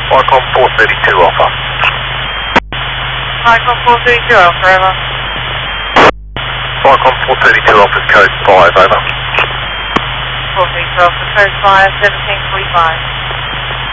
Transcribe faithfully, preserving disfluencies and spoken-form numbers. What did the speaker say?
Icon four thirty-two Alpha. Icon four thirty-two Alpha, over. Icon four thirty-two Alpha, code five, over. four thirty-two Alpha, code five, seventeen forty-five.